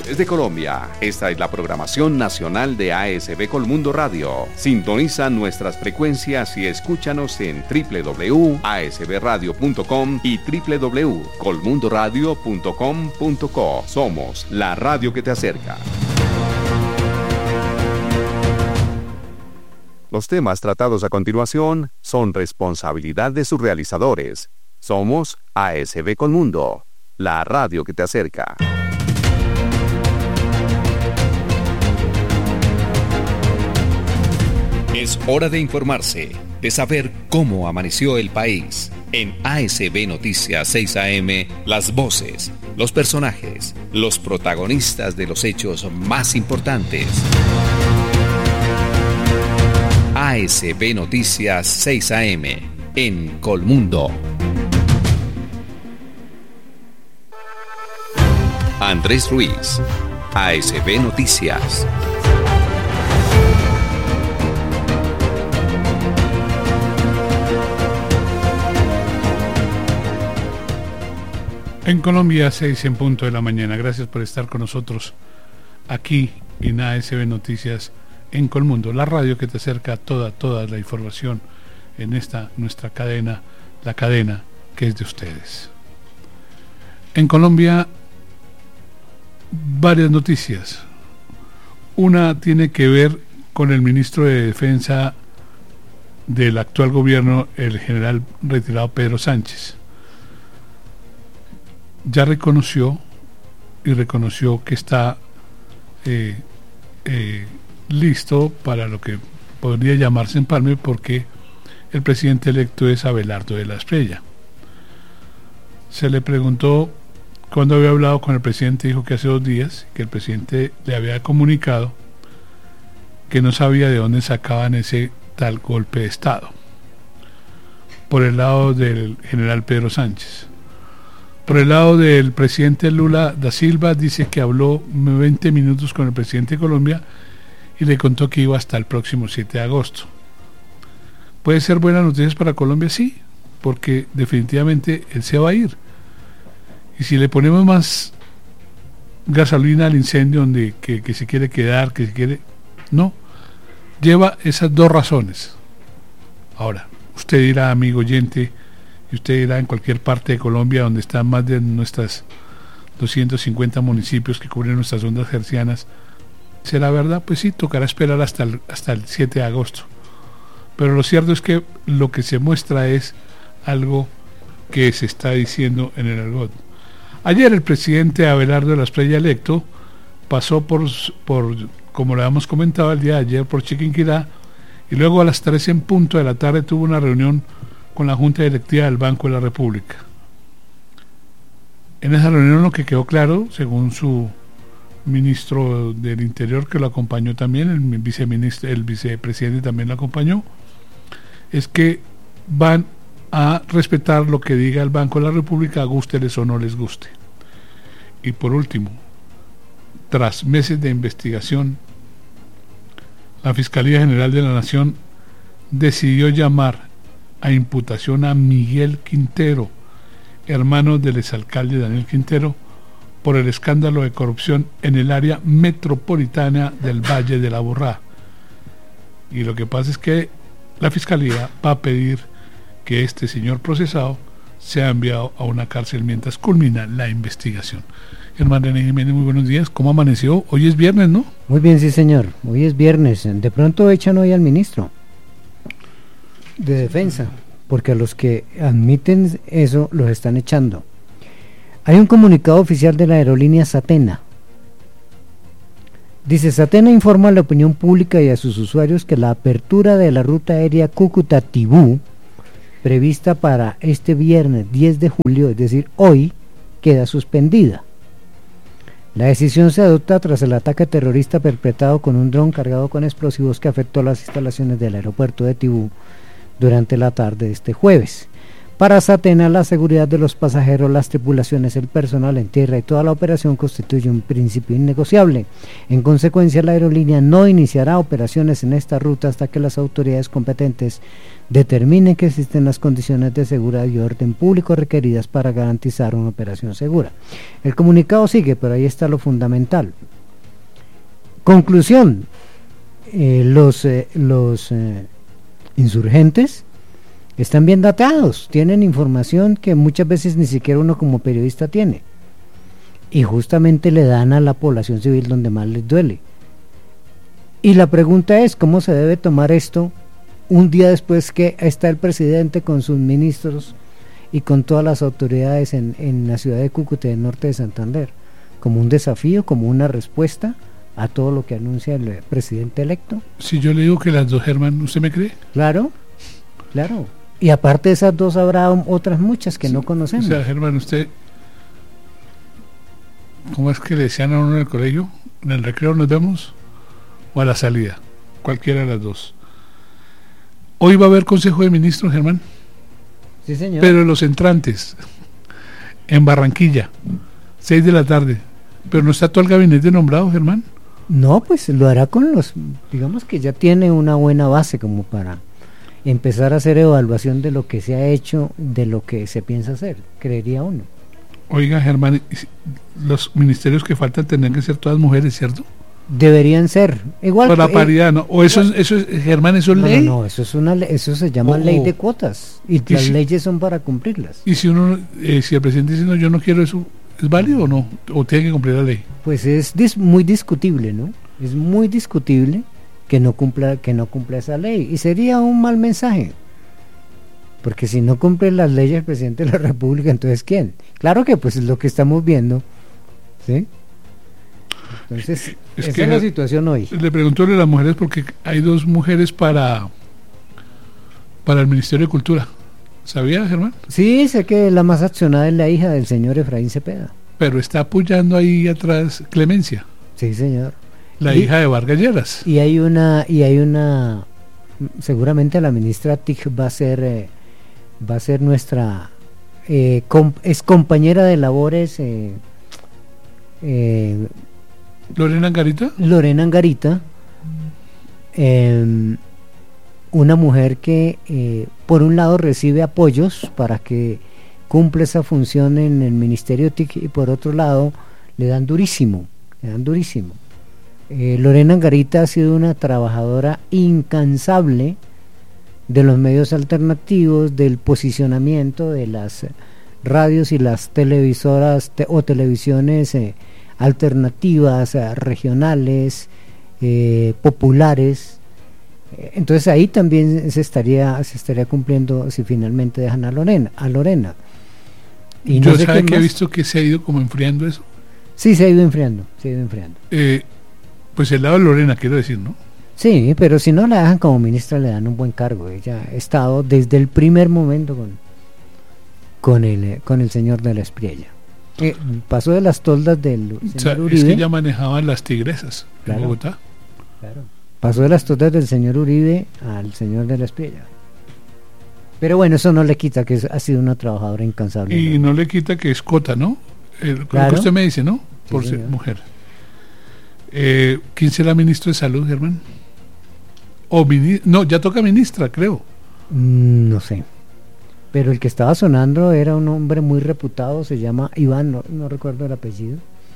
Desde Colombia, esta es la programación nacional de ASB Colmundo Radio. Sintoniza nuestras frecuencias y escúchanos en www.asbradio.com y www.colmundoradio.com.co. Somos la radio que te acerca. Los temas tratados a continuación son responsabilidad de sus realizadores. Somos ASB Colmundo, la radio que te acerca. Es hora de informarse, de saber cómo amaneció el país. En ASB Noticias 6 AM, las voces, los personajes, los protagonistas de los hechos más importantes. ASB Noticias 6 AM, en Colmundo. Andrés Ruiz, ASB Noticias. En Colombia, 6 en punto de la mañana. Gracias por estar con nosotros aquí en ASB Noticias en Colmundo, la radio que te acerca toda la información en esta nuestra cadena, la cadena que es de ustedes. En Colombia, varias noticias. Una tiene que ver con el ministro de Defensa del actual gobierno, el general retirado Pedro Sánchez. Ya reconoció que está listo para lo que podría llamarse empalme, porque el presidente electo es Abelardo de la Espriella. Se le preguntó cuando había hablado con el presidente, dijo que hace 2 días, que el presidente le había comunicado que no sabía de dónde sacaban ese tal golpe de Estado, por el lado del general Pedro Sánchez. Por el lado del presidente Lula da Silva, dice que habló 20 minutos con el presidente de Colombia y le contó que iba hasta el próximo 7 de agosto. ¿Puede ser buenas noticias para Colombia? Sí, porque definitivamente él se va a ir. Y si le ponemos más gasolina al incendio que se quiere quedar, que se quiere... No, lleva esas 2 razones. Ahora, usted dirá, amigo oyente, y usted dirá, en cualquier parte de Colombia donde están más de nuestras 250 municipios que cubren nuestras ondas hercianas, ¿será verdad? Pues sí, tocará esperar hasta el 7 de agosto. Pero lo cierto es que lo que se muestra es algo que se está diciendo en el argot. Ayer el presidente Abelardo de la Espriella electo pasó por como lo habíamos comentado el día de ayer, por Chiquinquirá, y luego a las 3 en punto de la tarde tuvo una reunión con la Junta Directiva del Banco de la República. En esa reunión lo que quedó claro, según su ministro del Interior, que lo acompañó también, el vicepresidente también lo acompañó, es que van a respetar lo que diga el Banco de la República, gústeles o no les guste. Y por último, tras meses de investigación, la Fiscalía General de la Nación decidió llamar a imputación a Miguel Quintero, hermano del exalcalde Daniel Quintero, por el escándalo de corrupción en el área metropolitana del Valle de la Aburrá. Y lo que pasa es que la Fiscalía va a pedir que este señor procesado sea enviado a una cárcel mientras culmina la investigación. Germán René Jiménez, muy buenos días. ¿Cómo amaneció? Hoy es viernes, ¿no? Muy bien, sí señor. Hoy es viernes. De pronto echan hoy al ministro de Defensa, porque a los que admiten eso los están echando. Hay un comunicado oficial de la aerolínea Satena. Dice: Satena informa a la opinión pública y a sus usuarios que la apertura de la ruta aérea Cúcuta-Tibú, prevista para este viernes 10 de julio, es decir, hoy, queda suspendida. La decisión se adopta tras el ataque terrorista perpetrado con un dron cargado con explosivos que afectó las instalaciones del aeropuerto de Tibú durante la tarde de este jueves. Para Satena, la seguridad de los pasajeros, las tripulaciones, el personal en tierra y toda la operación constituye un principio innegociable. En consecuencia, la aerolínea no iniciará operaciones en esta ruta hasta que las autoridades competentes determinen que existen las condiciones de seguridad y orden público requeridas para garantizar una operación segura. El comunicado sigue, pero ahí está lo fundamental. Conclusión, los insurgentes están bien datados, tienen información que muchas veces ni siquiera uno como periodista tiene, y justamente le dan a la población civil donde más les duele. Y la pregunta es, ¿cómo se debe tomar esto un día después que está el presidente con sus ministros y con todas las autoridades en la ciudad de Cúcuta, del norte de Santander? ¿Como un desafío, como una respuesta a todo lo que anuncia el presidente electo? Si yo le digo que las dos, Germán, ¿usted me cree? Claro, claro. Y aparte de esas dos habrá otras muchas que no conocemos. O sea, Germán, usted, ¿cómo es que le decían a uno en el colegio? ¿En el recreo nos vemos? ¿O a la salida? Cualquiera de las dos. Hoy va a haber Consejo de Ministros, Germán. Sí, señor. Pero los entrantes, en Barranquilla, 6 de la tarde. Pero no está todo el gabinete nombrado, Germán. No, pues lo hará con los, digamos que ya tiene una buena base como para empezar a hacer evaluación de lo que se ha hecho, de lo que se piensa hacer, creería uno. Oiga, Germán, los ministerios que faltan tendrían que ser todas mujeres, ¿cierto? Deberían ser igual. Para la paridad, ¿no? O eso es, Germán, eso es ley. No, eso es eso se llama ley de cuotas, y las leyes son para cumplirlas. Y si uno, si el presidente dice no, yo no quiero eso, ¿es válido o no? ¿O tiene que cumplir la ley? Pues es muy discutible, ¿no? Es muy discutible que no cumpla esa ley, y sería un mal mensaje, porque si no cumple las leyes el presidente de la República, entonces ¿quién? Claro que pues es lo que estamos viendo, ¿sí? Entonces esa es la situación hoy. Le pregunto a las mujeres porque hay dos mujeres para el Ministerio de Cultura. ¿Sabía, Germán? Sí, sé que la más accionada es la hija del señor Efraín Cepeda. Pero está apoyando ahí atrás Clemencia. Sí, señor. La hija de Vargas Lleras. Y hay una seguramente la ministra TIC va a ser nuestra es compañera de labores Lorena Angarita. Lorena Angarita, una mujer que por un lado recibe apoyos para que cumpla esa función en el Ministerio TIC, y por otro lado le dan durísimo. Lorena Angarita ha sido una trabajadora incansable de los medios alternativos, del posicionamiento de las radios y las televisoras o televisiones alternativas, regionales, populares. Entonces ahí también se estaría cumpliendo si finalmente dejan a Lorena. Y yo sabe que he visto que se ha ido como enfriando eso. Sí, se ha ido enfriando. Pues el lado de Lorena, quiero decir, ¿no? Sí, pero si no la dejan como ministra, le dan un buen cargo. Ella ha estado desde el primer momento con el señor de la Espriella. Pasó de las toldas del señor Uribe. Es que ella manejaba las tigresas en Bogotá. Claro. Pasó de las toldas del señor Uribe al señor de la Espriella. Pero bueno, eso no le quita que ha sido una trabajadora incansable. Y no le quita que es cota, ¿no? Claro. Lo que usted me dice, ¿no? Por ser mujer. ¿Quién será ministro de Salud, Germán? No, ya toca ministra, creo. No sé. Pero el que estaba sonando era un hombre muy reputado, se llama Iván, no recuerdo el apellido.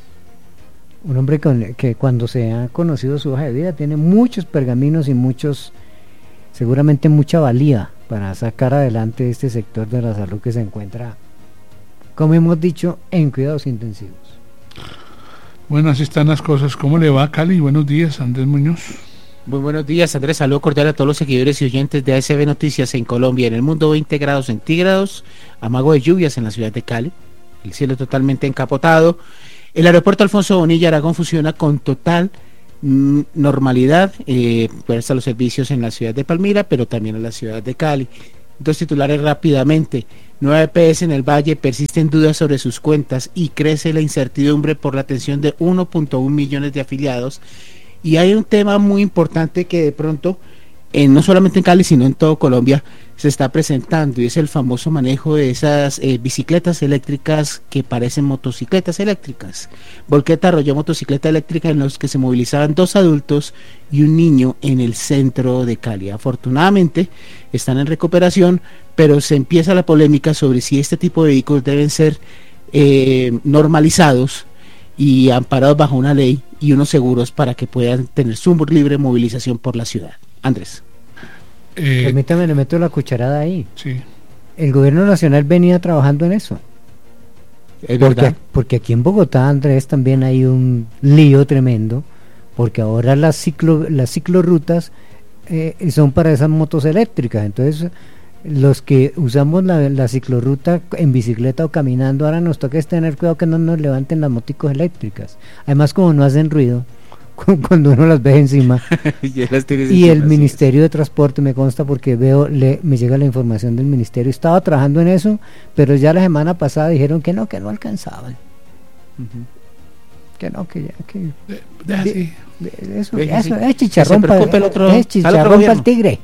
Un hombre que cuando se ha conocido su hoja de vida tiene muchos pergaminos y seguramente mucha valía para sacar adelante este sector de la salud que se encuentra, como hemos dicho, en cuidados intensivos. Bueno, así están las cosas. ¿Cómo le va, Cali? Buenos días, Andrés Muñoz. Muy buenos días, Andrés. Saludo cordial a todos los seguidores y oyentes de ASB Noticias en Colombia. En el mundo 20 grados centígrados, amago de lluvias en la ciudad de Cali, el cielo totalmente encapotado. El aeropuerto Alfonso Bonilla Aragón funciona con total normalidad, presta los servicios en la ciudad de Palmira, pero también en la ciudad de Cali. Dos titulares rápidamente. 9 EPS en el Valle persisten dudas sobre sus cuentas y crece la incertidumbre por la atención de 1.1 millones de afiliados. Y hay un tema muy importante que de pronto no solamente en Cali, sino en todo Colombia, se está presentando, y es el famoso manejo de esas bicicletas eléctricas que parecen motocicletas eléctricas. Volqueta arrolló motocicleta eléctrica en los que se movilizaban 2 adultos y un niño en el centro de Cali. Afortunadamente están en recuperación, pero se empieza la polémica sobre si este tipo de vehículos deben ser normalizados y amparados bajo una ley y unos seguros para que puedan tener su libre movilización por la ciudad. Andrés. Permítame, le meto la cucharada ahí. Sí. El gobierno nacional venía trabajando en eso. Es verdad. Porque aquí en Bogotá, Andrés, también hay un lío tremendo, porque ahora las ciclorrutas son para esas motos eléctricas. Entonces, los que usamos la ciclorruta en bicicleta o caminando, ahora nos toca tener cuidado que no nos levanten las moticos eléctricas. Además, como no hacen ruido cuando uno las ve encima. Y el Ministerio de Transporte, me consta porque me llega la información del ministerio, estaba trabajando en eso, pero ya la semana pasada dijeron que no alcanzaban. Que no, que ya, que eso es chicharrón para el tigre.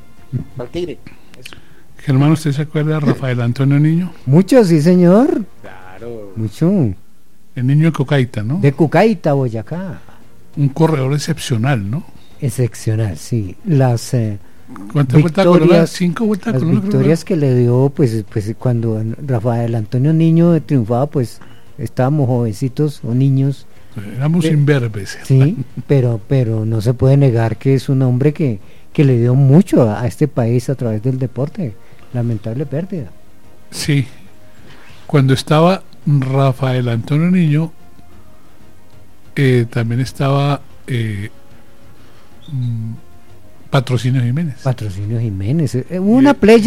Germán, ¿usted se acuerda de Rafael Antonio Niño? Mucho, sí señor. Claro. Mucho. El niño de Cucaita, ¿no? De Cucaita, Boyacá. Un corredor excepcional, ¿no? Excepcional, sí. Las ¿cuántas vueltas coloró? 5 vueltas las coloró. Victorias que le dio, pues cuando Rafael Antonio Niño triunfaba, pues estábamos jovencitos o niños. Éramos imberbes. Sí, pero no se puede negar que es un hombre que le dio mucho a este país a través del deporte. Lamentable pérdida. Sí. Cuando estaba Rafael Antonio Niño, también estaba Patrocinio Jiménez. Patrocinio Jiménez. Una playa